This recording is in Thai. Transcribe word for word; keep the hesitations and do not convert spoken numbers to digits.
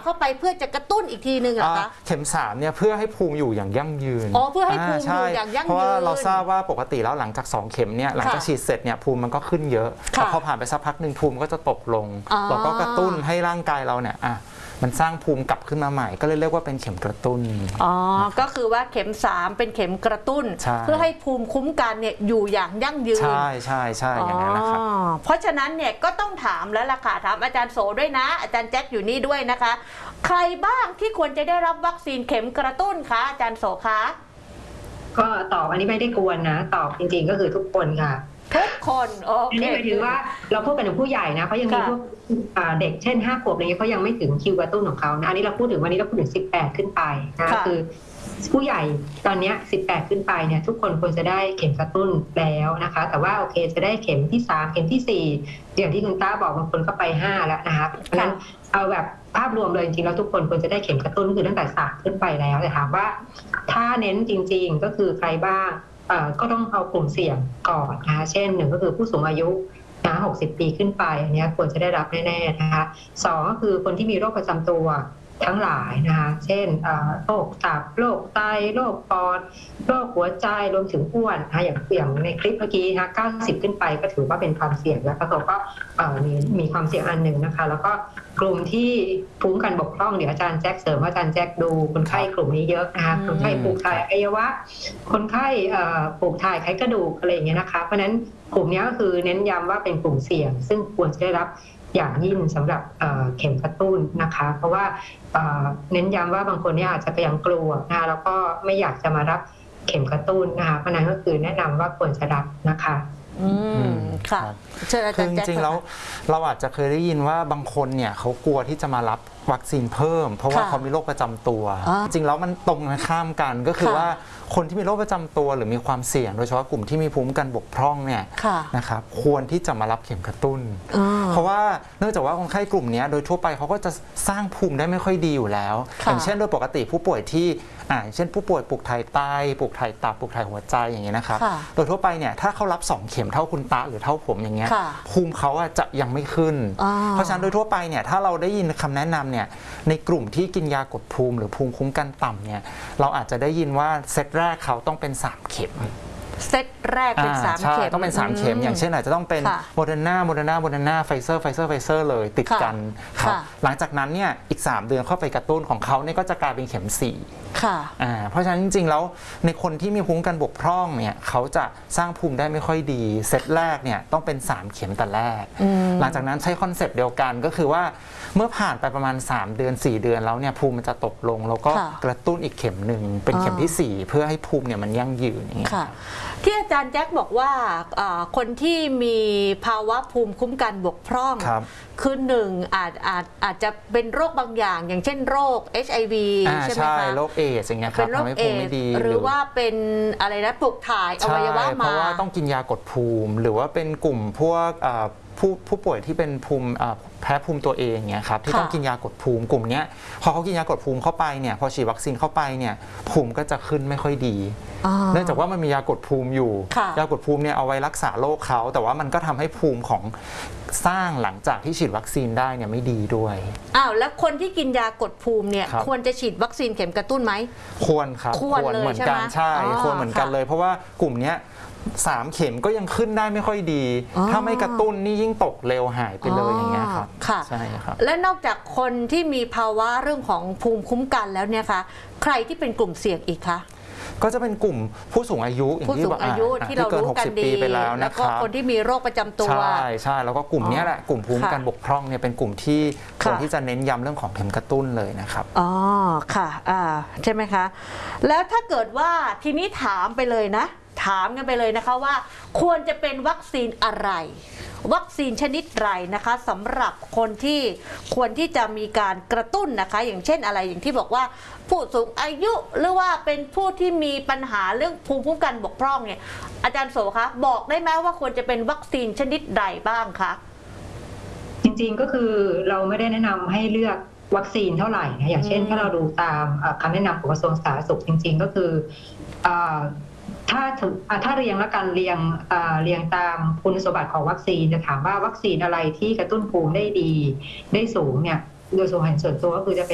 เข้าไปเพื่อจะกระตุ้นอีกทีนึงเหรอคะเข็มสามเนี่ยเพื่อให้ภูมิอยู่อย่างยั่งยืนอ๋อเพื่อให้ภูมิอยู่อย่างยั่งยืนเพราะว่าเราทราบว่าปกติแล้วหลังจากสองเข็มเนี่ยหลังจากฉีดเสร็จเนี่ยภูมิมันก็ขึ้นเยอะแต่พอผ่านไปสักพักหนึ่งภูมิก็จะตกลงเราก็กระตุ้นให้ร่างกายเราเนี่ยอ่ะมันสร้างภูมิกลับขึ้นมาใหม่ก็เลยเรียกว่าเป็นเข็มกระตุ้นอ๋อก็คือว่าเข็มสามเป็นเข็มกระตุ้นเพื่อให้ภูมิคุ้มกันเนี่ยอยู่อย่างยั่งยืนใช่ใช่ใช่อย่างนั้นนะครับเพราะฉะนั้นเนี่ยก็ต้องถามแล้วล่ะค่ะถามอาจารย์โสด้วยนะอาจารย์แจ็คอยู่นี่ด้วยนะคะใครบ้างที่ควรจะได้รับวัคซีนเข็มกระตุ้นคะอาจารย์โสคะก็ตอบอันนี้ไม่ได้กวนนะตอบจริงๆก็คือทุกคนค่ะทุกคนโอเคอันนี้หมายถึงว่าเราพูดกันถึงผู้ใหญ่นะเพราะยังมีพวกเด็กเช่นห้าขวบอะไรเงี้ยเขายังไม่ถึงคิวกระตุ้นของเขานะอันนี้เราพูดถึงวันนี้เราพูดถึงสิบแปดขึ้นไปนะคือผู้ใหญ่ตอนนี้สิบแปดขึ้นไปเนี่ยทุกคนควรจะได้เข็มกระตุ้นแล้วนะคะแต่ว่าโอเคจะได้เข็มที่สามเข็มที่สี่อย่างที่คุณต้าบอกบางคนก็ไปห้าแล้วนะคะเพราะฉะนั้นเอาแบบภาพรวมเลยจริงๆแล้วทุกคนควรจะได้เข็มกระตุ้นคือตั้งแต่สามขึ้นไปแล้วแต่ถามว่าถ้าเน้นจริงๆก็คือใครบ้างก็ต้องเอากลุ่มเสี่ยงก่อนนะคะเช่นหนึ่งก็คือผู้สูงอายุนะหกสิบปีขึ้นไปอันนี้ควรจะได้รับแน่ๆนะคะสองก็คือคนที่มีโรคประจำตัวทั้งหลายนะคะเช่นโรคตับโรคไตโรคปอดโรคหัวใจรวมถึงอ้วนนะคะอย่างอย่างในคลิปเมื่อกี้นะคะเก้าสิบขึ้นไปก็ถือว่าเป็นความเสี่ยงแล้วก็ก็มีมีความเสี่ยงอันหนึ่งนะคะแล้วก็กลุ่มที่ภูมิคุ้มกันบกพร่องเดี๋ยวอาจารย์แจ็คเสริมว่าอาจารย์แจ็คดูคนไข้กลุ่มนี้เยอะนะคะคนไข้ปลูกถ่ายอวัยวะคนไข้ปลูกถ่ายไขกระดูกอะไรอย่างเงี้ยนะคะเพราะฉะนั้นกลุ่มนี้ก็คือเน้นย้ำว่าเป็นกลุ่มเสี่ยงซึ่งควรจะได้รับอย่างยิ่งสำหรับเข็มกระตุ้นนะคะเพราะว่าเน้นย้ำว่าบางคนเนี่ยอาจจะยังกลัวนะคะแล้วก็ไม่อยากจะมารับเข็มกระตุ้นนะคะเพราะนั้นก็คือแนะนำว่าควรจะรับนะคะอืมค่ะคือจริงๆแล้วเราอาจจะเคยได้ยินว่าบางคนเนี่ยเขากลัวที่จะมารับวัคซีนเพิ่มเพราะว่าเขามีโรคประจำตัวจริงๆแล้วมันตรงข้ามกันก็คือว่าคนที่มีโรคประจำตัวหรือมีความเสี่ยงโดยเฉพาะกลุ่มที่มีภูมิคุ้มกันบกพร่องเนี่ยนะครับควรที่จะมารับเข็มกระตุ้นเพราะว่าเนื่องจากว่าคนไข้กลุ่มนี้โดยทั่วไปเขาก็จะสร้างภูมิได้ไม่ค่อยดีอยู่แล้วอย่างเช่นโดยปกติผู้ป่วยที่อ่าเช่นผู้ป่วยปลูกถ่ายไตปลูกถ่ายตับปลูกถ่ายหัวใจอย่างเงี้ยนะครับโดยทั่วไปเนี่ยถ้าเขารับสองเข็มเท่าคุณตาหรือเท่าผมอย่างเงี้ยภูมิเขาจะยังไม่ขึ้นเพราะฉะนั้นโดยทั่วไปเนี่ยถ้าเราได้ยินคำแนะนำเนี่ยในกลุ่มที่กินยากดภูมิหรือภูมิคุ้มกันต่ำเนี่ยเราอาจจะได้ยินว่าเซตแรกเขาต้องเป็นสามเข็มเซตแรกเป็นสามเข็มต้องเป็นสามเข็มอย่างเช่นอาจจะต้องเป็นโมเดอร์นาโมเดอร์นาโมเดอร์นาไฟเซอร์ไฟเซอร์ไฟเซอร์เลยติดกันครับหลังจากนั้นเนี่ยอีกสามเดือนเข้าไปกระตุ้นของเขาเนี่ยก็จะกลายเป็นเข็มสี่ค่ะอ่าเพราะฉะนั้นจริงๆแล้วในคนที่มีภูมิคุ้มกันบกพร่องเนี่ยเขาจะสร้างภูมิได้ไม่ค่อยดีเซตแรกเนี่ยต้องเป็นสามเข็มแต่แรกหลังจากนั้นใช้คอนเซปต์เดียวกันก็คือว่าเมื่อผ่านไปประมาณสามเดือนสี่เดือนแล้วเนี่ยภูมิมันจะตกลงแล้วก็กระตุ้นอีกเข็มหนึ่งเป็นเข็มที่สี่เพื่อให้ภูมิเนี่ยมันยั่งยืนอย่างเงี้ยที่อาจารย์แจ็คบอกว่าคนที่มีภาวะภูมิคุ้มกันบกพร่องคือหนึ่งอาจอาจอาจจะเป็นโรคบางอย่างอย่างเช่นโรค เอช ไอ วี ใช่ไหมคะโรคเอดส์อย่างเงี้ยครับทำให้ภูมิไม่ดีหรือว่าเป็นอะไรนะปลูกถ่ายอวัยวะมาเพราะว่าต้องกินยากดภูมิหรือว่าเป็นกลุ่มพวกผู้ผู้ป่วยที่เป็นภูมิแพ้ภูมิตัวเองเนี่ยครับที่ต้องกินยากดภูมิกลุ่มนี้พอเขากินยากดภูมิเข้าไปเนี่ยพอฉีดวัคซีนเข้าไปเนี่ยภูมิก็จะขึ้นไม่ค่อยดีเนื่องจากว่ามันมียากดภูมิอยู่ยากดภูมิเนี่ยเอาไว้รักษาโรคเขาแต่ว่ามันก็ทำให้ภูมิของสร้างหลังจากที่ฉีดวัคซีนได้เนี่ยไม่ดีด้วยอ้าวแล้วคนที่กินยากดภูมิเนี่ยควรจะฉีดวัคซีนเข็มกระตุ้นไหมควรครับควรเหมือนกันใช่ควรเหมือนกันเลยเพราะว่ากลุ่มนี้สามเข็มก็ยังขึ้นได้ไม่ค่อยดีถ้าไม่กระตุ้นนี่ยิ่งตกเร็วหายไปเลยอย่างเงี้ยครับค่ะใช่ครับและนอกจากคนที่มีภาวะเรื่องของภูมิคุ้มกันแล้วเนี่ยคะใครที่เป็นกลุ่มเสี่ยงอีกคะก็จะเป็นกลุ่มผู้สูงอายุผู้สูงอายุที่เรารู้กันดีไปแล้วนะครับแล้วก็คนที่มีโรคประจำตัวใช่ใช่แล้วก็กลุ่มนี้แหละกลุ่มภูมิคุ้มกันบกพร่องเนี่ยเป็นกลุ่มที่คนที่จะเน้นย้ำเรื่องของเข็มกระตุ้นเลยนะครับอ๋อค่ะอ่าใช่ไหมคะแล้วถ้าเกิดว่าทีนี้ถามไปเลยนะถามกันไปเลยนะคะว่าควรจะเป็นวัคซีนอะไรวัคซีนชนิดไรนะคะสำหรับคนที่ควรที่จะมีการกระตุ้นนะคะอย่างเช่นอะไรอย่างที่บอกว่าผู้สูงอายุหรือว่าเป็นผู้ที่มีปัญหาเรื่องภูมิคุ้มกันบกพร่องเนี่ยอาจารย์โสคะบอกได้ไหมว่าควรจะเป็นวัคซีนชนิดใดบ้างคะจริงๆก็คือเราไม่ได้แนะนำให้เลือกวัคซีนเท่าไหร่นะอย่างเช่นถ้าเราดูตามคำแนะนำของกระทรวงสาธารณสุขจริงๆก็คือถ้าถ้าเรียงและกันเรียงเรียงตามคุณสมบัติของวัคซีนจะถามว่าวัคซีนอะไรที่กระตุ้นภูมิได้ดีได้สูงเนี่ยโดยส่วนตัวก็คือจะเป็น